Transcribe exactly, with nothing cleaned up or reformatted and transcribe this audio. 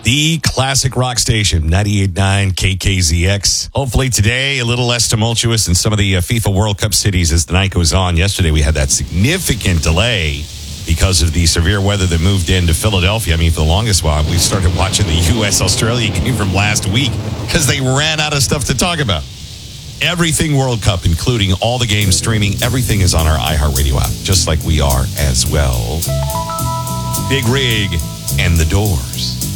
The classic rock station, ninety-eight point nine K K Z X. Hopefully today, a little less tumultuous in some of the uh, FIFA World Cup cities as the night goes on. Yesterday, we had that significant delay because of the severe weather that moved into Philadelphia. I mean, for the longest while, we started watching the U S Australia game from last week because they ran out of stuff to talk about. Everything World Cup, including all the games streaming, everything is on our iHeartRadio app, just like we are as well. Big Rig and the Doors.